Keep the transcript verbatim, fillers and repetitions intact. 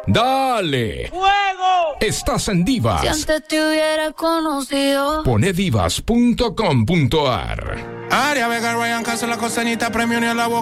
¡Dale! ¡Fuego! Estás en Divas. Si antes te hubiera conocido. Pone divas punto com punto a r. Aria Vega, Ryan Castro, la costeñita, premio ni a la boca.